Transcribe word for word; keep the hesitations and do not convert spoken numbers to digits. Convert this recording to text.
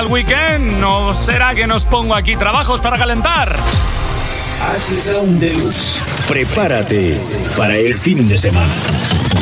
el weekend? ¿No será que nos pongo aquí trabajos para calentar? Axis Sound Deluxe. Prepárate para el fin de semana.